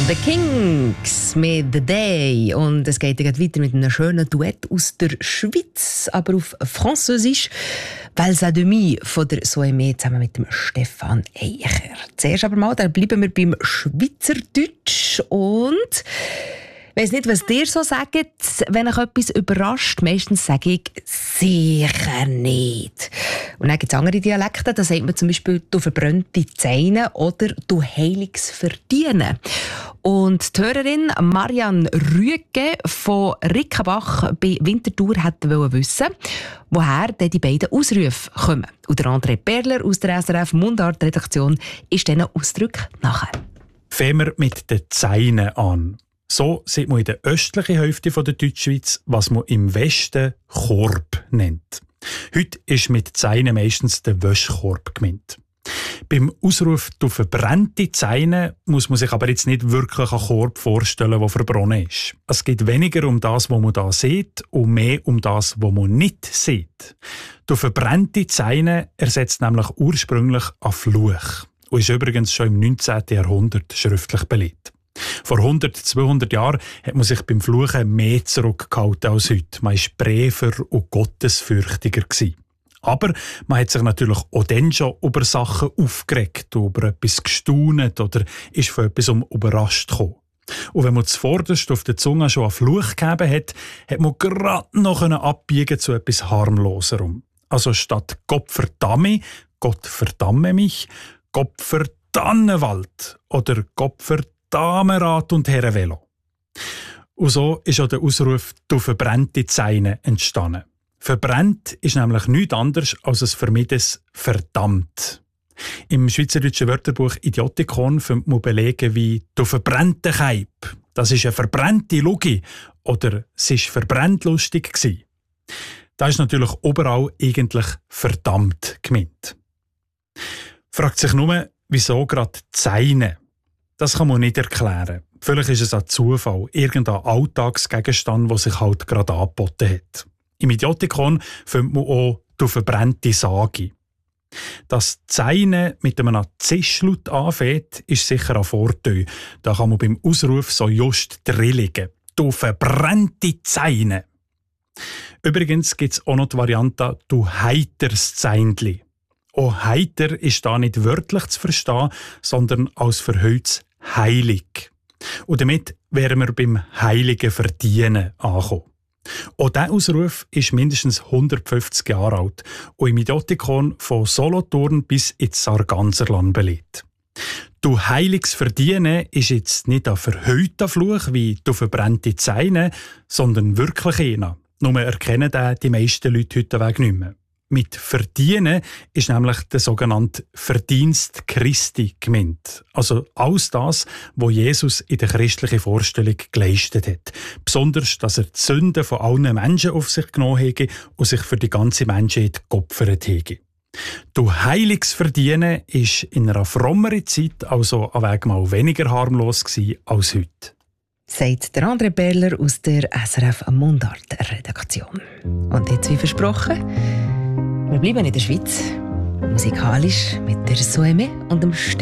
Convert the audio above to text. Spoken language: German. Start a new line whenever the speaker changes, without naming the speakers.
The Kings mit «The Day». Und es geht jetzt weiter mit einem schönen Duett aus der Schweiz, aber auf Französisch. «Valsa demi» von der Soeme zusammen mit dem Stefan Eicher. Zuerst aber mal, da bleiben wir beim Schweizerdeutsch und... Ich weiss nicht, was dir so sagt, wenn euch etwas überrascht. Meistens sage ich «sicher nicht». Und dann gibt es andere Dialekte, da sagt man zum Beispiel «du verbrannte Zähne» oder «du heiliges Verdienen». Und die Hörerin Marianne Rüegge von Rickenbach bei Winterthur wollte wissen, woher denn die beiden Ausrufe kommen. Und der André Perler aus der SRF Mundart-Redaktion ist diesen Ausdruck nachher.
Fangen wir mit den Zähnen an. So sieht man in der östlichen Hälfte der Deutschschweiz, was man im Westen Korb nennt. Heute ist mit Zähnen meistens der Wäschkorb gemeint. Beim Ausruf «du verbrannte Zähne» muss man sich aber jetzt nicht wirklich einen Korb vorstellen, der verbrannt ist. Es geht weniger um das, was man da sieht, und mehr um das, was man nicht sieht. «Du verbrannte Zähne» ersetzt nämlich ursprünglich einen Fluch und ist übrigens schon im 19. Jahrhundert schriftlich belegt. Vor 100, 200 Jahren hat man sich beim Fluchen mehr zurückgehalten als heute. Man war braver und gottesfürchtiger gewesen. Aber man hat sich natürlich auch dann schon über Sachen aufgeregt, über etwas gestaunet oder ist von etwas überrascht gekommen. Und wenn man zuvorderst auf der Zunge schon einen Fluch gegeben hat, hat man gerade noch abbiegen zu etwas harmloserem. Also statt «Gott verdamme», «Gott verdamme mich», «Gott verdannewald» oder «Gott Damenrat und Herrenvelo». Und so ist auch der Ausruf «du verbrannte Zähne» entstanden. Verbrennt ist nämlich nichts anderes als ein vermiedenes «verdammt». Im schweizerdeutschen Wörterbuch Idiotikon findet man Belege wie «du verbrannte Keib», «das ist eine verbrannte Lugi» oder «es war verbrannt lustig gsi». Da ist natürlich überall eigentlich «verdammt» gemeint. Fragt sich nur, wieso gerade Zähne? Das kann man nicht erklären. Vielleicht ist es ein Zufall, irgendein Alltagsgegenstand, der sich halt gerade angeboten hat. Im Idiotikon findet man auch «du verbrannte Sage». Dass die Zähne mit einem Zischlaut anfängt, ist sicher ein Vorteil. Da kann man beim Ausruf so just drilligen. «Du verbrannte Zähne». Übrigens gibt es auch noch die Variante «du heiters Zähnli». Auch heiter ist da nicht wörtlich zu verstehen, sondern als verhülltes heilig. Und damit wären wir beim heiligen Verdienen angekommen. Auch dieser Ausruf ist mindestens 150 Jahre alt und im Idiotikon von Solothurn bis ins Sarganserland belegt. «Du heiliges Verdienen» ist jetzt nicht ein verhüllter Fluch wie «du verbrannte Zähne», sondern wirklich einer. Nur erkennen den die meisten Leute heute Weg nicht mehr. Mit «verdienen» ist nämlich der sogenannte Verdienst Christi gemeint. Also alles das, was Jesus in der christlichen Vorstellung geleistet hat. Besonders, dass er die Sünden von allen Menschen auf sich genommen hat und sich für die ganze Menschheit geopfert hat. «Du heiliges Verdienen» ist in einer frommeren Zeit also ein Weg mal weniger harmlos gewesen als heute.
Sagt der André Perler aus der SRF Mundart-Redaktion. Und jetzt, wie versprochen, wir bleiben in der Schweiz, musikalisch mit der Soeme und dem